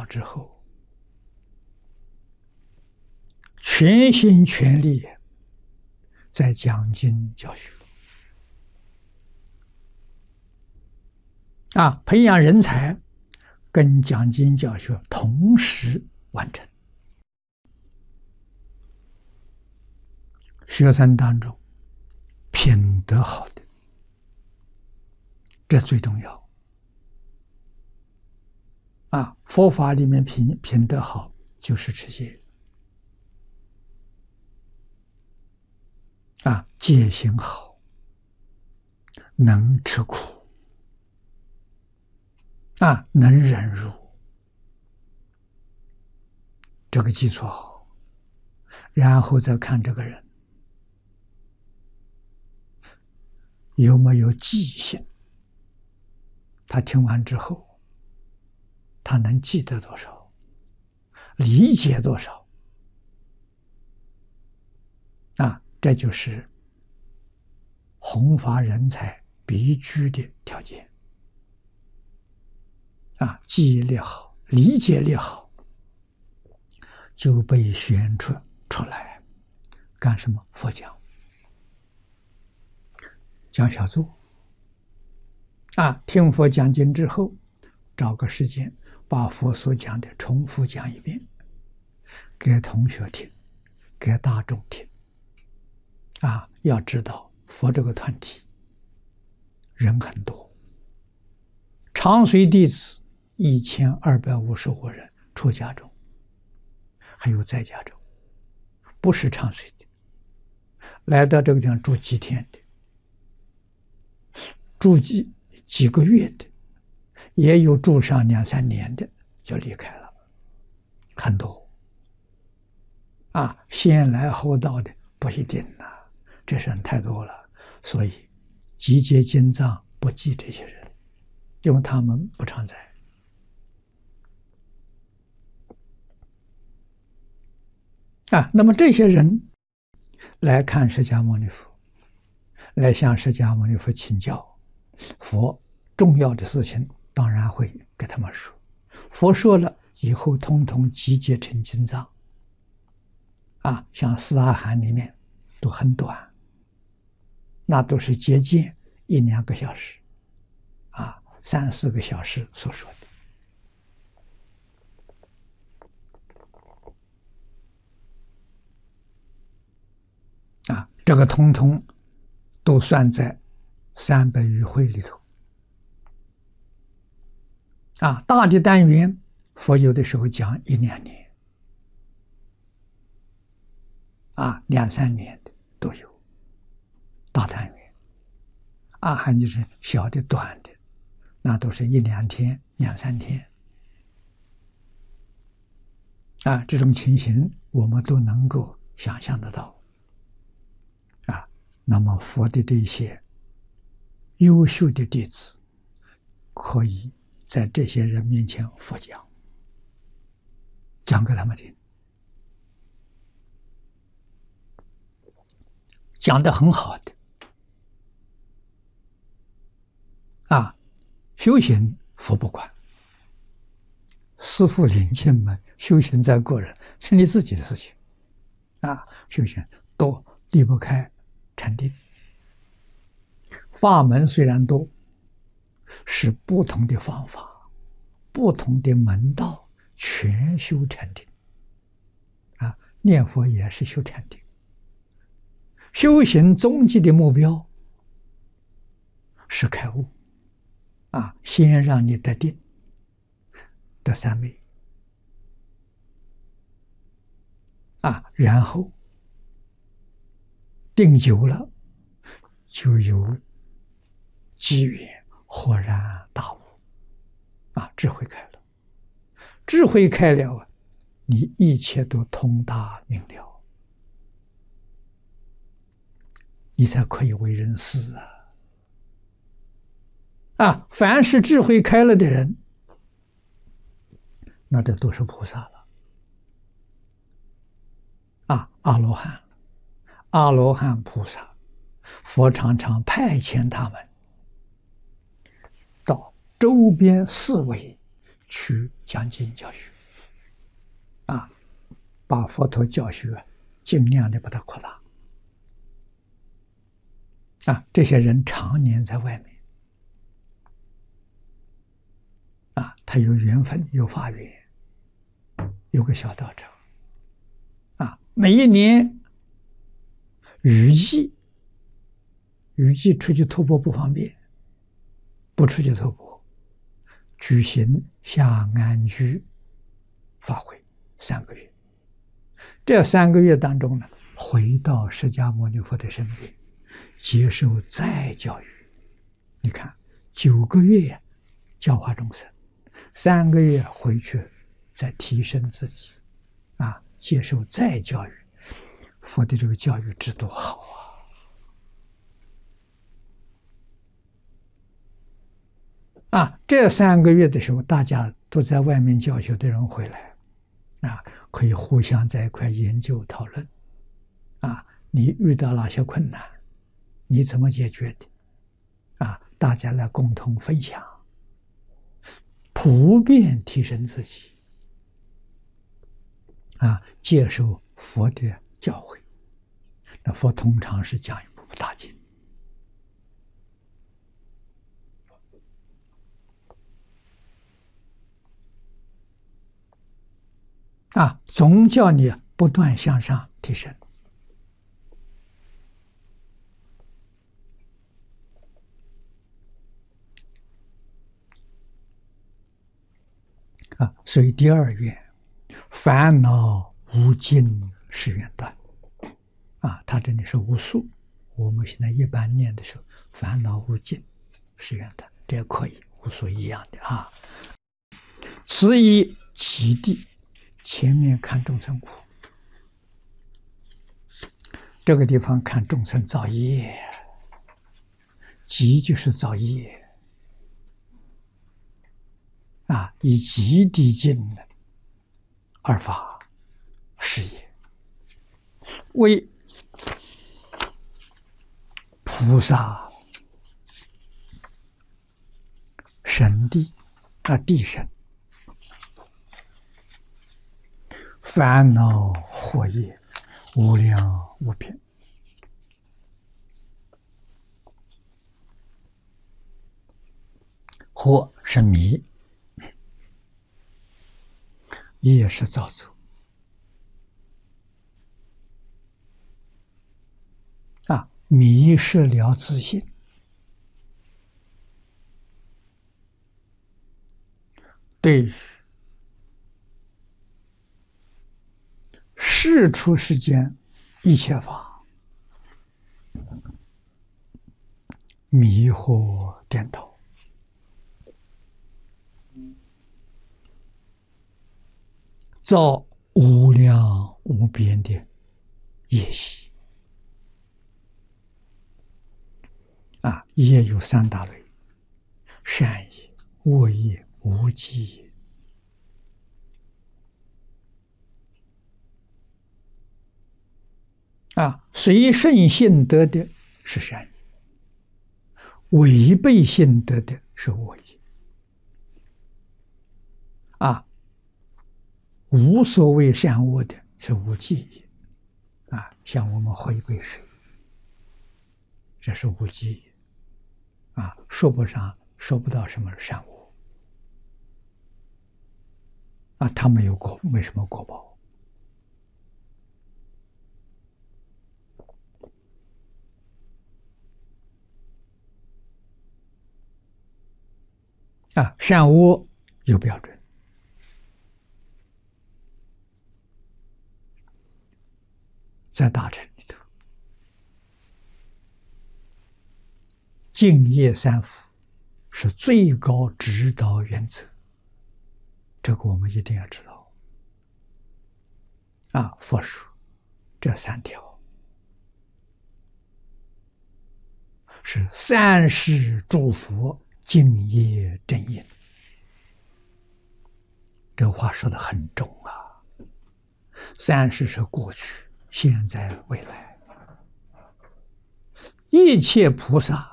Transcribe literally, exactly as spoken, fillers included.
之后，全心全力在讲经教学啊，培养人才跟讲经教学同时完成。学生当中品德好的，这最重要啊！佛法里面品品德好，就是持戒啊，戒行好，能吃苦啊，能忍辱，这个基础好，然后再看这个人有没有记性。他听完之后，他能记得多少，理解多少啊？这就是弘法人才必须的条件啊！记忆力好，理解力好，就被选出出来干什么？佛讲，讲小座啊！听佛讲经之后，找个时间把佛所讲的重复讲一遍，给同学听，给大众听啊！要知道佛这个团体人很多，长随弟子一千二百五十五人，出家众还有在家众，不是长随的，来到这个地方住几天的，住几几个月的，也有住上两三年的就离开了，很多啊，先来后到的不一定呐、啊，这人太多了，所以集结经藏不记这些人，因为他们不常在啊。那么这些人来看释迦牟尼佛，来向释迦牟尼佛请教佛重要的事情，当然会给他们说。佛说了以后，通通集结成经藏啊，像四阿含里面都很短，那都是接近一两个小时啊，三四个小时所说的啊，这个通通都算在三百余会里头啊。大的单元佛有的时候讲一两年啊，两三年的都有大单元。阿含就是小的短的，那都是一两天两三天啊，这种情形我们都能够想象得到啊。那么佛的这些优秀的弟子可以在这些人面前佛讲，讲给他们听，讲得很好的啊。修行佛不管，师父领进门，修行在个人，是你自己的事情啊。修行都离不开禅定，法门虽然多，是不同的方法，不同的门道，全修禅定啊。念佛也是修禅定，修行终极的目标是开悟啊，先让你得定，得三昧啊，然后定久了就有机缘豁然大悟啊，智慧开了，智慧开了啊，你一切都通达明了，你才可以为人师啊。啊，凡是智慧开了的人，那这都是菩萨了啊，阿罗汉，阿罗汉菩萨，佛常常派遣他们到周边四围去讲经教学啊，把佛陀教学尽量的把它扩大。啊，这些人常年在外面，啊，他有缘分，有法缘，有个小道场，啊，每一年雨季，雨季出去徒步不方便，不出去徒步，举行下安居法会三个月。这三个月当中呢，回到释迦牟尼佛的身边，接受再教育。你看，九个月教化众生，三个月回去再提升自己，啊，接受再教育。佛的这个教育制度好啊！啊，这三个月的时候，大家都在外面教学的人回来，啊，可以互相在一块研究讨论，啊，你遇到哪些困难，你怎么解决的，啊，大家来共同分享，普遍提升自己，啊，接受佛的教诲。那佛通常是讲一部大经，啊，总叫你不断向上提升。啊，所以第二愿，烦恼无尽誓愿断。啊，他这里是无数，我们现在一般念的时候，烦恼无尽誓愿断，这也可以，无数一样的啊。此以极地，前面看众生苦，这个地方看众生造业，极就是造业啊，以极地尽而发是也，为菩萨神地啊，地神烦恼惑业无量无边，惑是迷，业是造作啊，迷失了自性，对于世出世间一切法迷惑颠倒，造无量无边的业习。啊，业有三大类：善业、恶业、无记业。啊，随顺性得的是善业，违背性得的是恶业。啊，无所谓善恶的是无记业。啊，像我们喝一杯水，这是无记业。啊，说不上，说不到什么善恶。啊，他没有果，没什么果报。啊，善恶有标准，在大乘里头，净业三福是最高指导原则，这个我们一定要知道。啊，佛说这三条是三世诸佛净业正因，这话说得很重啊。三世是过去、现在、未来，一切菩萨